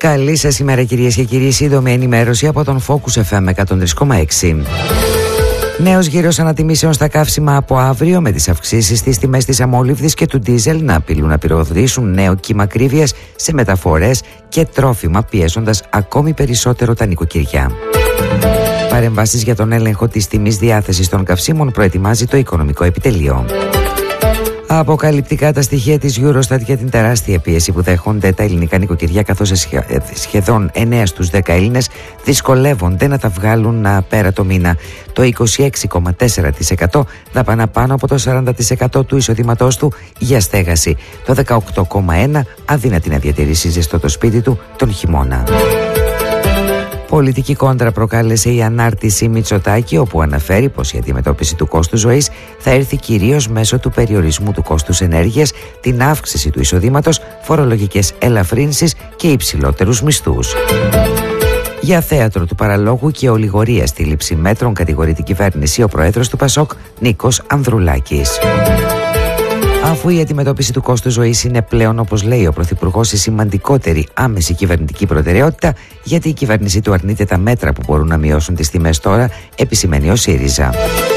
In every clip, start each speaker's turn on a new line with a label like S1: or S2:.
S1: Καλή σας ημέρα κυρίες και κύριοι, σύντομη ενημέρωση από τον Focus FM 103,6. Νέος γύρος ανατιμήσεων στα καύσιμα από αύριο, με τις αυξήσεις στις τιμές της αμόλυβδης και του ντίζελ να απειλούν να πυροδοτήσουν νέο κύμα ακρίβειας σε μεταφορές και τρόφιμα, πιέζοντας ακόμη περισσότερο τα νοικοκυριά. Παρεμβάσεις για τον έλεγχο της τιμής διάθεσης των καυσίμων προετοιμάζει το Οικονομικό Επιτελείο. Αποκαλυπτικά τα στοιχεία της Eurostat για την τεράστια πίεση που δέχονται τα ελληνικά νοικοκυριά, καθώς σχεδόν 9 στους 10 Έλληνες δυσκολεύονται να τα βγάλουν πέρα το μήνα. Το 26,4% δαπανά πάνω από το 40% του εισοδήματός του για στέγαση. Το 18,1% αδύνατη να διατηρήσει ζεστό το σπίτι του τον χειμώνα. Πολιτική κόντρα προκάλεσε η ανάρτηση Μητσοτάκη, όπου αναφέρει πως η αντιμετώπιση του κόστου ζωής θα έρθει κυρίως μέσω του περιορισμού του κόστους ενέργειας, την αύξηση του εισοδήματος, φορολογικές ελαφρύνσεις και υψηλότερους μισθούς. Για θέατρο του παραλόγου και ολιγορία στη λήψη μέτρων κατηγορεί την κυβέρνηση ο πρόεδρος του ΠΑΣΟΚ, Νίκος Ανδρουλάκης. Αφού η αντιμετώπιση του κόστου ζωής είναι πλέον, όπως λέει ο Πρωθυπουργός, η σημαντικότερη άμεση κυβερνητική προτεραιότητα, γιατί η κυβέρνηση του αρνείται τα μέτρα που μπορούν να μειώσουν τις τιμές τώρα, επισημαίνει ο ΣΥΡΙΖΑ.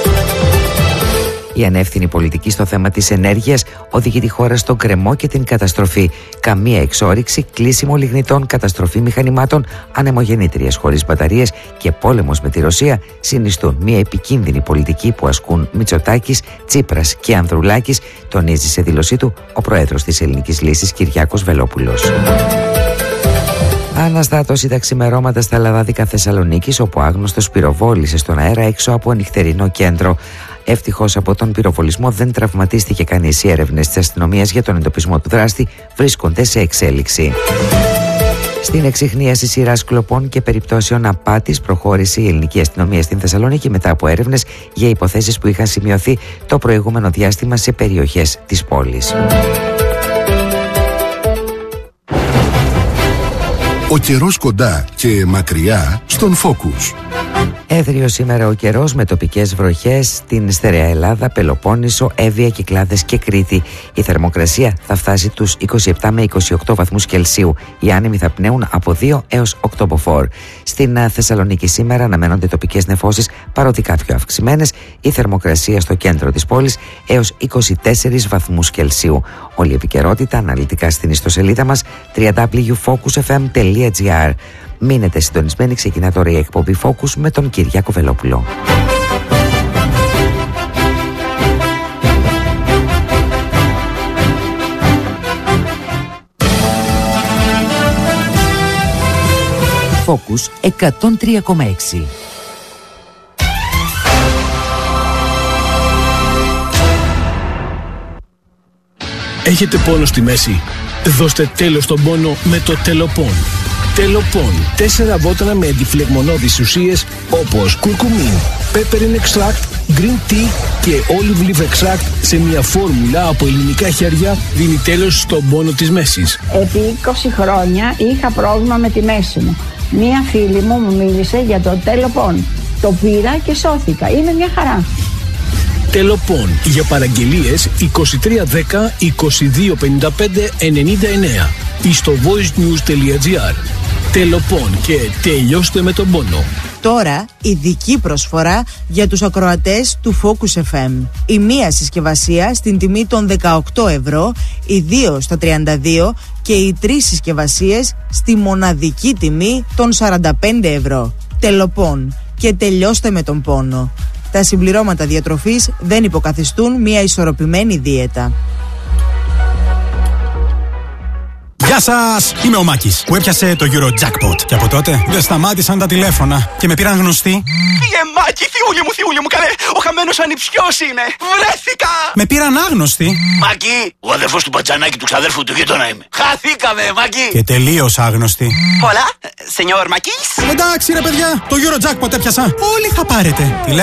S1: Η ανεύθυνη πολιτική στο θέμα της ενέργειας οδηγεί τη χώρα στον κρεμό και την καταστροφή. Καμία εξόρυξη, κλείσιμο λιγνητών, καταστροφή μηχανημάτων, ανεμογεννήτριες χωρίς μπαταρίες και πόλεμος με τη Ρωσία συνιστούν μια επικίνδυνη πολιτική που ασκούν Μητσοτάκης, Τσίπρας και Ανδρουλάκης, τονίζει σε δήλωσή του ο πρόεδρος της Ελληνικής Λύσης Κυριάκος Βελόπουλος. Αναστάτωση τα ξημερώματα στα λαδάδικα Θεσσαλονίκης, όπου άγνωστος πυροβόλησε στον αέρα έξω από νυχτερινό κέντρο. Ευτυχώς από τον πυροβολισμό δεν τραυματίστηκε κανείς. Οι έρευνες της αστυνομίας για τον εντοπισμό του δράστη βρίσκονται σε εξέλιξη. Στην εξιχνίαση σειράς κλοπών και περιπτώσεων απάτης προχώρησε η ελληνική αστυνομία στην Θεσσαλονίκη μετά από έρευνες για υποθέσεις που είχαν σημειωθεί το προηγούμενο διάστημα σε περιοχές της πόλης.
S2: Ο καιρός κοντά και μακριά στον Focus.
S1: Έθριο σήμερα ο καιρός με τοπικές βροχές στην στερεά Ελλάδα, Πελοπόννησο, Εύβοια, Κυκλάδες και Κρήτη. Η θερμοκρασία θα φτάσει τους 27 με 28 βαθμούς Κελσίου. Οι άνεμοι θα πνέουν από 2 έως 8 μποφόρ. Στην Θεσσαλονίκη σήμερα αναμένονται τοπικές νεφώσεις παροδικά πιο αυξημένες. Η θερμοκρασία στο κέντρο της πόλης έως 24 βαθμούς Κελσίου. Όλη η επικαιρότητα αναλυτικά στην ιστοσελίδα μας www.focusfm.gr. Μείνετε συντονισμένοι, ξεκινά τώρα η εκπομπή Focus με τον Κυριάκο Βελόπουλο. Focus 103,6.
S3: Έχετε πόνο στη μέση? Δώστε τέλος στον πόνο με το Τελοπών. Τελοπών, 4 βότανα με αντιφλεγμονώδεις ουσίες όπως κουρκουμίν, peppermint extract, green tea και olive leaf extract σε μια φόρμουλα από ελληνικά χέρια δίνει τέλος στον πόνο της μέσης.
S4: Επί 20 χρόνια είχα πρόβλημα με τη μέση μου. Μία φίλη μου μίλησε για το Τελοπών. Το πήρα και σώθηκα. Είναι μια χαρά.
S3: Τελοπών. Για παραγγελίες 2310 2255 99 ή στο voicenews.gr. Τελοπών και τελειώστε με τον πόνο.
S5: Τώρα ειδική προσφορά για τους ακροατές του Focus FM. Η μία συσκευασία στην τιμή των 18 ευρώ, οι 2 στα 32 και οι 3 συσκευασίες στη μοναδική τιμή των 45 ευρώ. Τελοπών και τελειώστε με τον πόνο. Τα συμπληρώματα διατροφής δεν υποκαθιστούν μια ισορροπημένη δίαιτα.
S6: Γεια σας! Είμαι ο Μάκης που έπιασε το Eurojackpot. Και από τότε δεν σταμάτησαν τα τηλέφωνα και με πήραν γνωστοί.
S7: Μάκη, θειούλη μου, καλέ! Ο χαμένος ανιψιός είναι! Βρέθηκα!
S6: Με πήραν άγνωστοι.
S7: Μάκη, ο αδερφός του μπατζανάκι του ξαδέρφου του γείτονα είμαι. Χαθήκαμε, Μάκη!
S6: Και τελείως άγνωστοι.
S7: Hola, señor Μάκης.
S6: Εντάξει ρε παιδιά, το Eurojackpot έπιασα. Όλοι θα πάρετε.